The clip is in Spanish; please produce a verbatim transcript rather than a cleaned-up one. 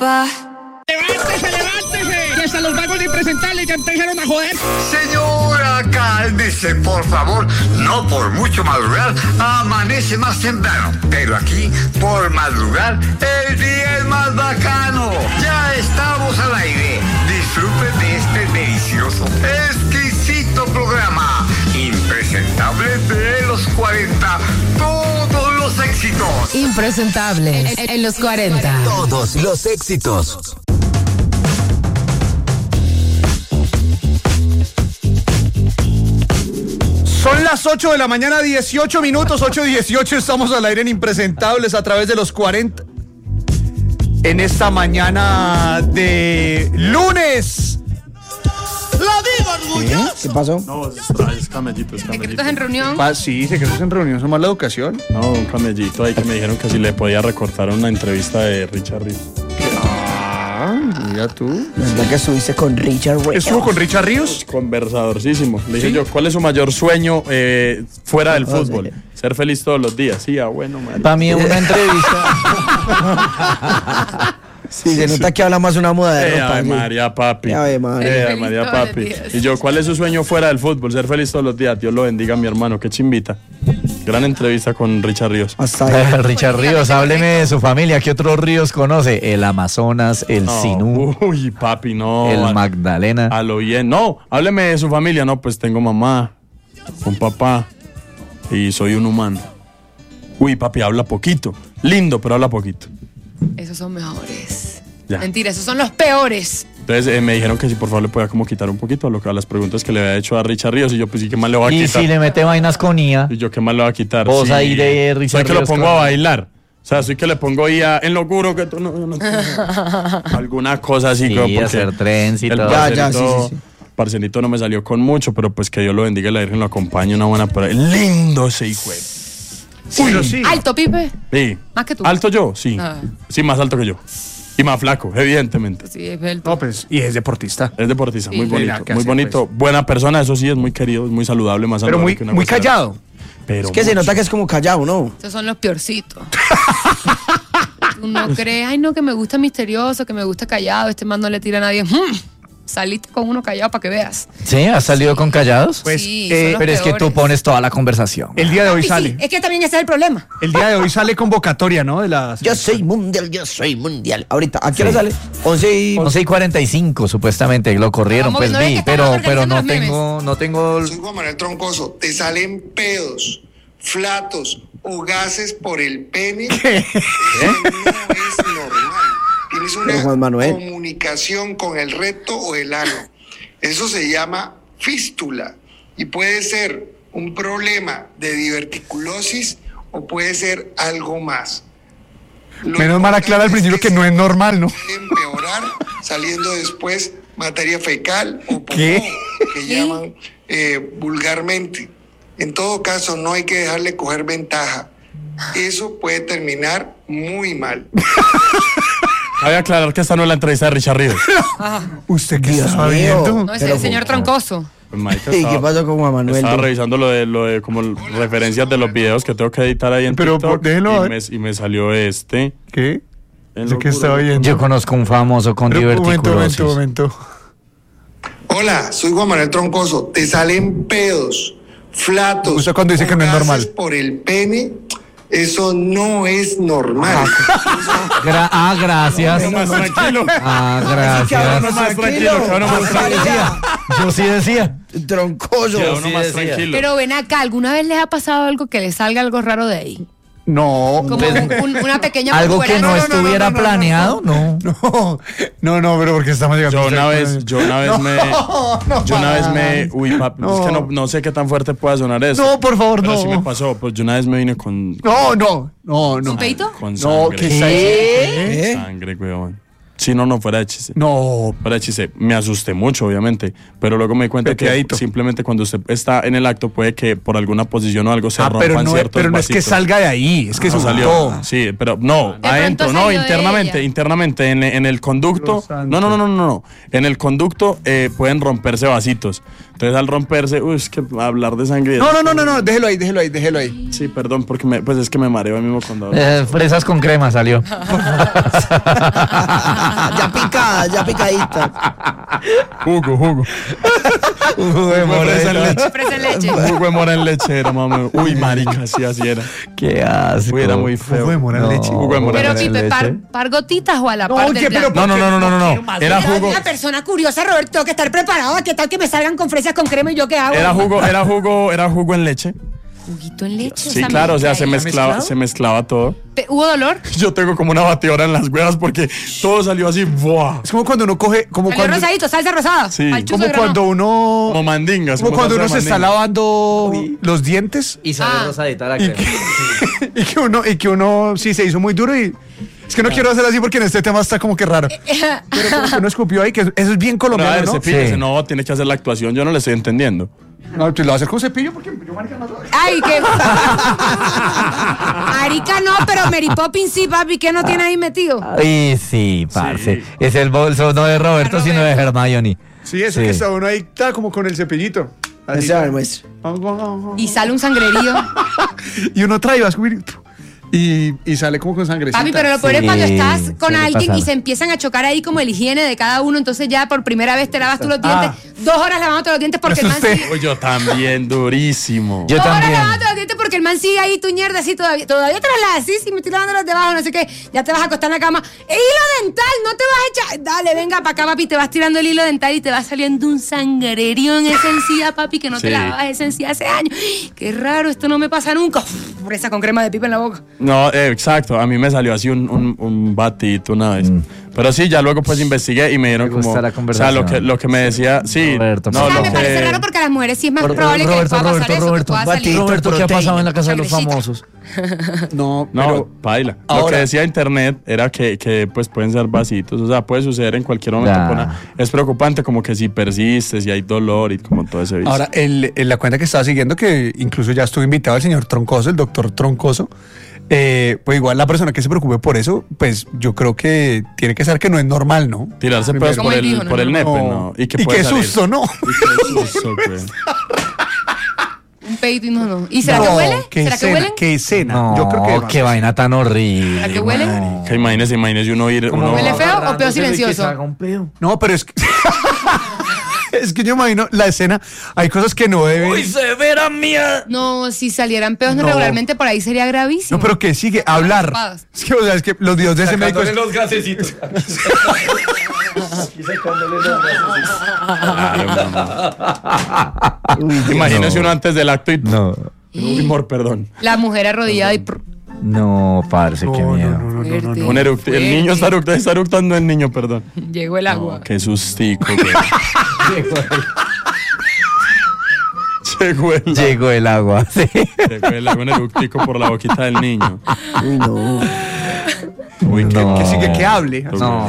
Pa. ¡Levántese, levántese! ¡Que hasta los vagos de impresentables ya empezaron a joder! Señora, cálmese, por favor. No por mucho madrugar, amanece más temprano. Pero aquí, por madrugar, el día es más bacano. Ya estamos al aire. Disfruten de este delicioso, exquisito programa. Impresentable de los cuarenta. Todos los éxitos. Impresentables en, en los cuarenta. Todos los éxitos. Son las ocho de la mañana, dieciocho minutos, ocho dieciocho, estamos al aire en Impresentables a través de los cuarenta. En esta mañana de lunes. ¡Lo digo orgulloso! ¿Qué pasó? No, es, es camellito, es camellito. ¿Secretos en reunión? Pa- sí, secretos en reunión, son más la educación. No, un camellito ahí que me dijeron que si le podía recortar una entrevista de Richard Ríos. Ah, mira tú. ¿Verdad que estuviste con Richard Ríos? ¿Estuvo con Richard Ríos? Conversadorcísimo. Le dije ¿Sí? yo, ¿cuál es su mayor sueño eh, fuera del No, fútbol? sí. Ser feliz todos los días. Sí, ah, bueno, man. Para mí una entrevista. Sí, se nota que habla más una moda de Eh, ropa. Ave ¿sí? María, papi. Ave María. Eh, Ave Feliz María, todos los papi. días. Y yo, ¿cuál es su sueño fuera del fútbol? Ser feliz todos los días. Dios lo bendiga, mi hermano. Qué chimbita. Gran entrevista con Richard Ríos. Hasta ahí. Richard Ríos, hábleme de su familia. ¿Qué otros ríos conoce? El Amazonas, el No, Sinú, Uy, papi, no. el a- Magdalena. A lo bien. No, hábleme de su familia. No, pues tengo mamá, un papá y soy un humano. Uy, papi, habla poquito. Lindo, pero habla poquito. Esos son mejores. Ya. Mentira, esos son los peores. Entonces eh, me dijeron que si por favor le podía como quitar un poquito a, lo, que- a las preguntas que le había hecho a Richard Ríos. Y yo, pues sí, ¿qué más le voy a Y quitar? si le mete vainas con I A. Y yo, ¿qué más le voy a quitar? Vos Sí. ahí de Richard Soy que lo Ríos pongo con- a bailar. O sea, soy que le pongo ahí a, en lo juro que tú no... no- no- alguna cosa así. Sí, como porque hacer trens y el todo. Ya, ya, parcerito- sí, sí, Parcerito no me salió con mucho, pero pues que Dios lo bendiga y la Virgen lo acompañe. Una buena... Pero lindo ese hijo de- Bueno, sí. Alto, Pipe. Sí. Más que tú. ¿Alto yo? Sí. Ah. Sí, más alto que yo. Y más flaco, evidentemente. Sí, es belto. No, pues, y es deportista. Es deportista, Sí. muy bonito, Mira, ¿qué muy hace, bonito. pues? Buena persona, eso sí, es muy querido, es muy saludable, más Pero saludable muy, que una muy grosera. callado. Pero Es que se mucho. nota que es como callado, ¿no? Esos son los peorcitos. Tú no crees, ay no, que me gusta misterioso, que me gusta callado, este man no le tira a nadie. Hmm, saliste con uno callado para que veas. ¿Sí? ¿Has salido con callados? Pues, Sí, eh, son los Pero es que tú peores. pones toda la conversación. El día de hoy Y sí, sale. es que también ese es el problema. El día de hoy sale convocatoria, ¿no? De la Yo soy mundial, yo soy mundial. Ahorita, ¿a qué hora sale? once y... once y cuarenta y cinco, supuestamente, lo corrieron, Vamos, pues ¿no ves que vi, están pero, organizando pero no los memes? tengo, no tengo... Soy Juan Manuel Troncoso. Te salen pedos, flatos o gases por el pene. Eso no es normal. Tienes Pero Juan una Manuel. comunicación con el recto o el ano. Eso se llama fístula y puede ser un problema de diverticulosis o puede ser algo más. Lo Menos mal aclara al importante principio es que no es normal, ¿no? puede empeorar saliendo después materia fecal o popó, ¿Qué? que llaman eh, vulgarmente. En todo caso, no hay que dejarle coger ventaja. Eso puede terminar muy mal. Cabe aclarar que esta no es la entrevista de Richard Ríos. ¿Usted qué Dios estaba mío. viendo? No, ese es Pero, el señor Troncoso. Pues, marica, ¿Y estaba- qué pasó con Juan Manuel? Estaba Tú? revisando lo de, lo de como referencias de los videos que tengo que editar ahí en Pero, TikTok. por- déjelo, a y, me, ver. y me salió este. ¿Qué? En ¿De lo qué juro. estaba viendo? Yo conozco un famoso con Pero, un momento, un diverticulosis. momento, un momento. Hola, soy Juan Manuel Troncoso. Te salen pedos, flatos. ¿Usted cuándo dice o que no es gases normal? por el pene. Eso no es normal. Gra- ah, gracias. Más tranquilo. Ah, Que habla gracias. más tranquilo, que habla más Yo sí tranquilo. decía, Yo sí decía. Troncoso. Queda uno sí más decía. tranquilo. Pero ven acá, ¿alguna vez les ha pasado algo que les salga algo raro de ahí? No. Como pues, un- un- una pequeña Algo fuera- que no, no, no, estuviera no, no, no, planeado, no. No, no, no, pero porque estamos llegando. Yo una vez, yo una vez me. no, Yo una vez me. Uy, papi, No. es que no, no sé qué tan fuerte pueda sonar eso. No, por favor, pero no. sí me pasó. Pues yo una vez me vine con. No, no, no, no. ¿Un peito? Con No, sangre. ¿qué? ¿Qué? Sangre, weón. Sí, no, no, fuera de chiste. No, Fuera de chiste. Me asusté mucho, obviamente. Pero luego me di cuenta Peteadito. que simplemente cuando usted está en el acto puede que por alguna posición o algo se ah, rompan pero no, ciertos pero no es que vasitos. salga de ahí, es que No se salió. salió. Sí, pero no, De adentro, pronto no, salió de internamente, ella. internamente, en, en el conducto. Dios santo. No, no, no, no, no, no. En el conducto eh, pueden romperse vasitos. Entonces al romperse, uy, es que hablar de sangre. No, no, no, no, no, déjelo ahí, déjelo ahí, déjelo ahí. Sí, perdón, porque me, pues es que me mareo ahí mismo cuando hablo. Eh, fresas con crema salió. Ya picada, ya picadita. Jugo, jugo. Jugo de Jugo de fresa en leche. Fresa en leche. Jugo de mora en lechera, mamá. Uy, marica, sí, así era. Qué asco. Uy, era muy feo. Jugo de mora en No. leche. Jugo de mora Pero en leche. Pipe, par, par gotitas o a la par del oye, pero- blanco? No, no, no, no, no, no, no. Era jugo, Una persona curiosa, Roberto, tengo que estar preparada. ¿Qué tal que me salgan con fresas con crema y yo qué hago? era jugo, era jugo, era jugo en leche. Juguito en leche. Sí, claro, o sea, se mezcla mezclaba, se mezclaba todo. ahí. ¿Hubo dolor? Yo tengo como una batidora en las huevas porque todo salió así, ¡buah! Es como cuando uno coge, como Salió cuando, rosadito, salsa rosada. Sí. Al chuzo como de grano. cuando uno, Como mandingas. como cuando uno salsa se de está mandinga. lavando los dientes Y sale Ah. rosadita la y crema. que, y que uno, y que uno sí se hizo muy duro y es que no quiero hacer así porque en este tema está como que raro. Pero como que uno escupió ahí, que eso es bien Pero a colombiano, ver, ¿no? cepíllese, Sí. no, tiene que hacer la actuación, yo no le estoy entendiendo. No, pues lo va a hacer con cepillo porque yo marica no lo- Ay, qué. Arica no, pero Mary Poppins sí, papi. ¿Qué no tiene ahí metido? Ay, sí, parce. Es el bolso no de Roberto, De sino de Hermione. Sí, eso Sí. que está uno ahí, está como con el cepillito. Así. Ese va el muestra. Y sale un sangrerío. Y uno trae, va a escupir y, y sale como con sangrecita. Papi, pero lo peor es Sí, cuando estás con suele alguien pasar. y se empiezan a chocar ahí como el higiene de cada uno. Entonces ya por primera vez te lavas tú los dientes. Dos horas lavándote los dientes porque el man usted. sigue. Uy, yo también, durísimo. Yo Dos horas también. lavándote los dientes porque el man sigue ahí tu mierda así todavía. Todavía te las lavas así, si me estoy lavando los de abajo, no sé qué. Ya te vas a acostar en la cama. ¡E hilo dental! No te vas a echar. Dale, venga para acá, papi. Te vas tirando el hilo dental y te va saliendo un sangrerío en esa encía, papi, que no te Sí. lavabas esa encía hace años. Qué raro, esto no me pasa nunca. Presa con crema de pipa en la boca. No, eh, exacto. A mí me salió así un, un, un batito una vez. Pero sí, ya luego pues investigué y me dieron Me como. gusta la O sea, conversación. lo que, lo que me decía. Sí. Roberto, no, O sea, lo me parece que- raro porque a las mujeres sí es más Ro- probable que les Roberto, pueda pasar Roberto, eso, Roberto, que pueda salir. Roberto, ¿qué ha pasado en la casa de los Sangrecita. famosos? No, No, pero paila. Lo ahora- que decía internet era que, que pues pueden ser vasitos. O sea, puede suceder en cualquier momento. Ya. con una- Es preocupante como que si persiste, si hay dolor y como todo ese vicio. ahora el, el- la cuenta que estaba siguiendo, que incluso ya estuvo invitado el señor Troncoso, el doctor Troncoso, eh, pues igual la persona que se preocupe por eso, pues yo creo que tiene que ser que no es normal, ¿no? Tirarse Primero. pedos por Como él el, dijo, no, por el no, nepe, no. ¿no? Y, que Y puede qué salir. susto, ¿no? Y qué susto, güey. Un peito y no, no. ¿Y será que No, huele? qué ¿Será que escena, huelen? qué escena. No, yo creo que qué vaina tan horrible. ¿Será que huelen? Que imagínese, imagínese uno ir. Uno, ¿Huele feo o peo silencioso? No, pero es que es que yo imagino la escena, hay cosas que no deben. severa mía! No, si salieran peos No. regularmente por ahí sería gravísimo. No, pero que sigue hablar. Espadas. Es que, o sea, es que los videos de ese médico es- los gasecitos. Imagínese uno antes del acto y. No, Uy, amor, perdón. La mujer arrodillada y... prr, no, parce, qué No, miedo. no, no, no, no, no. Un eructo- el niño está eructando, está eructando el niño, perdón. Llegó el agua. No, qué sustico, güey. Llegó el Llegó el agua, sí. Llegó el un eructico por la boquita del niño. Uy, no. Uy, qué No. que sigue que hable. No.